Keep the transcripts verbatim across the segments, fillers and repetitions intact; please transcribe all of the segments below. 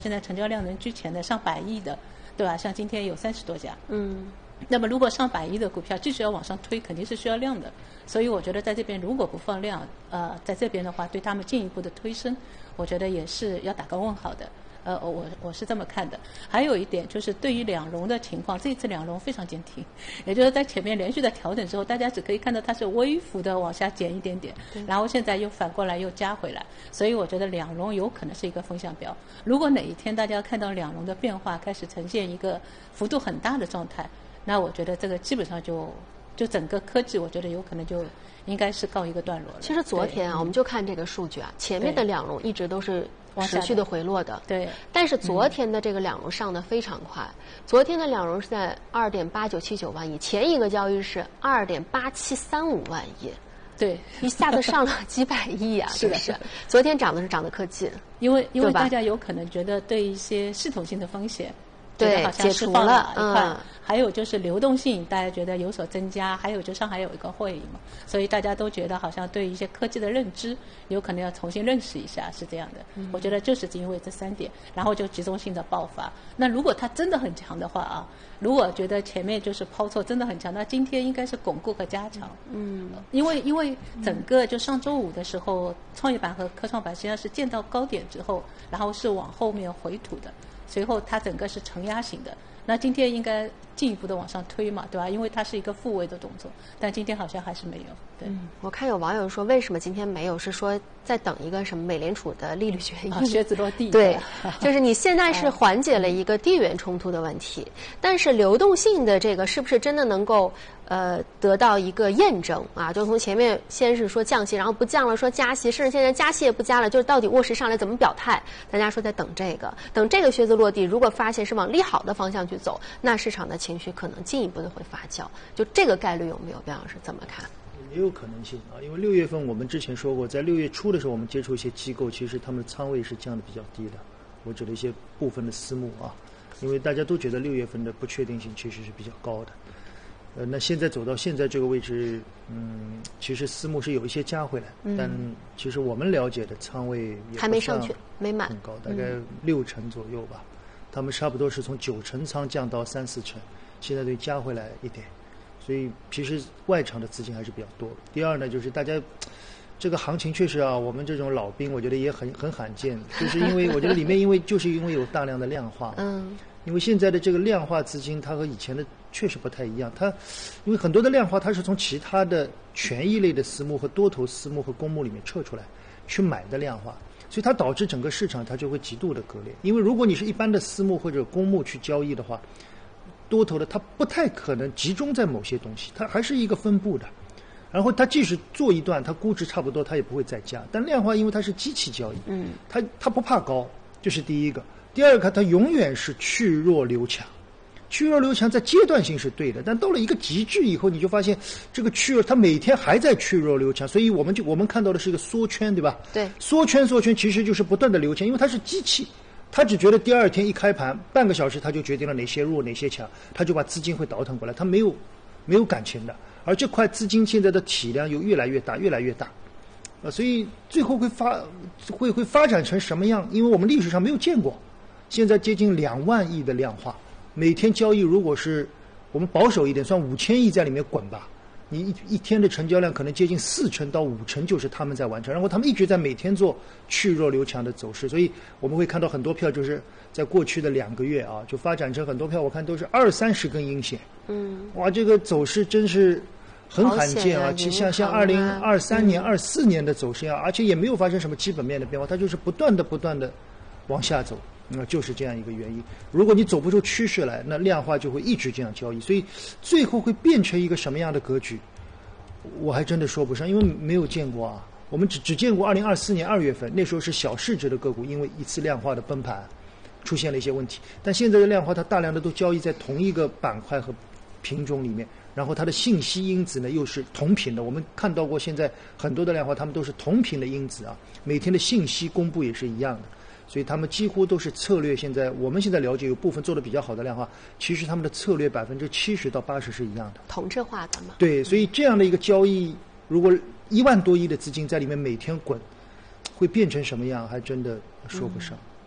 现在成交量能居前的上百亿的，对吧？像今天有三十多家， 嗯。 那么如果上百亿的股票继续要往上推，肯定是需要量的。所以我觉得在这边如果不放量，呃，在这边的话，对他们进一步的推升，我觉得也是要打个问号的。呃，我我是这么看的。还有一点就是对于两融的情况，这次两融非常坚挺，也就是在前面连续的调整之后，大家只可以看到它是微幅的往下减一点点，然后现在又反过来又加回来，所以我觉得两融有可能是一个风向标。如果哪一天大家看到两融的变化开始呈现一个幅度很大的状态，那我觉得这个基本上就就整个科技，我觉得有可能就应该是告一个段落了。 其实昨天啊，我们就看这个数据啊，前面的两融一直都是持续的回落的， 对。 但是昨天的这个两融上的非常快，嗯、昨天的两融是在二点八九七九万亿，前一个交易是二点八七三五万亿， 对， 一下子上了几百亿啊！ 是的， 是。昨天涨的是涨的科技， 因为因为大家有可能觉得对一些系统性的风险。 对， 好像解除了， 嗯，还有就是流动性，大家觉得有所增加，还有就上海有一个会议嘛，所以大家都觉得好像对一些科技的认知有可能要重新认识一下，是这样的。嗯、我觉得就是因为这三点，然后就集中性的爆发。那如果它真的很强的话啊，如果觉得前面就是抛错真的很强，那今天应该是巩固和加强。嗯，因为因为整个就上周五的时候，创业板和科创板实际上是见到高点之后，然后是往后面回吐的。随后它整个是承压型的，那今天应该进一步的往上推嘛，对吧？因为它是一个复位的动作，但今天好像还是没有。对， 嗯、我看有网友说，为什么今天没有？是说在等一个什么美联储的利率决议、 啊、靴子落地。 对，就是你现在是缓解了一个地缘冲突的问题，但是流动性的这个是不是真的能够呃得到一个验证啊？就从前面先是说降息，然后不降了，说加息，甚至现在加息也不加了，就是到底卧室上来怎么表态？大家说在等这个，等这个靴子落地，如果发现是往利好的方向去走，那市场的情绪可能进一步的会发酵。就这个概率有没有？边老师怎么看？ 也有可能性啊，因为六月份我们之前说过，在六月初的时候，我们接触一些机构，其实他们的仓位是降的比较低的。我指的一些部分的私募啊，因为大家都觉得六月份的不确定性其实是比较高的。呃，那现在走到现在这个位置，嗯，其实私募是有一些加回来，嗯、但其实我们了解的仓位也还没上去，没满， 很高，大概六成左右吧。嗯、他们差不多是从九成仓降到三四成，现在得加回来一点。所以其实外场的资金还是比较多。第二呢，就是大家这个行情确实啊，我们这种老兵我觉得也很很罕见，就是因为我觉得里面因为就是因为有大量的量化，嗯，因为现在的这个量化资金它和以前的确实不太一样，它因为很多的量化它是从其他的权益类的私募和多头私募和公募里面撤出来去买的量化，所以它导致整个市场它就会极度的割裂。因为如果你是一般的私募或者公募去交易的话，多头的它不太可能集中在某些东西，它还是一个分布的，然后它即使做一段它估值差不多它也不会再加。但量化因为它是机器交易，嗯，它它不怕高，这是第一个。第二个，它永远是去弱留强，去弱留强在阶段性是对的，但到了一个极致以后，你就发现这个去弱它每天还在去弱留强，所以我们就我们看到的是一个缩圈，对吧？ 对， 缩圈缩圈其实就是不断的留钱，因为它是机器。他只觉得第二天一开盘半个小时他就决定了哪些弱哪些强，他就把资金会倒腾过来，他没有没有感情的。而这块资金现在的体量又越来越大越来越大，呃，所以最后会发会会发展成什么样？因为我们历史上没有见过，现在接近两万亿的量化，每天交易如果是我们保守一点算五千亿在里面滚吧，你一一天的成交量可能接近四成到五成就是他们在完成，然后他们一直在每天做去弱留强的走势，所以我们会看到很多票就是在过去的两个月啊，就发展成很多票，我看都是二三十根阴线，嗯，哇，这个走势真是很罕见啊！其实像像二零二三年、二四年的走势啊，而且也没有发生什么基本面的变化，它就是不断的不断的往下走。那就是这样一个原因。如果你走不出趋势来，那量化就会一直这样交易，所以最后会变成一个什么样的格局，我还真的说不上，因为没有见过啊。我们只只见过二零二四年二月份，那时候是小市值的个股，因为一次量化的崩盘出现了一些问题。但现在的量化，它大量的都交易在同一个板块和品种里面，然后它的信息因子呢又是同频的。我们看到过现在很多的量化，它们都是同频的因子啊，每天的信息公布也是一样的。所以他们几乎都是策略，现在我们现在了解有部分做的比较好的量化，其实他们的策略百分之七十到八十是一样的， 同质化的嘛。 对，所以这样的一个交易，如果一万多亿的资金在里面每天滚，会变成什么样，还真的说不上。 嗯，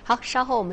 好，稍后我们。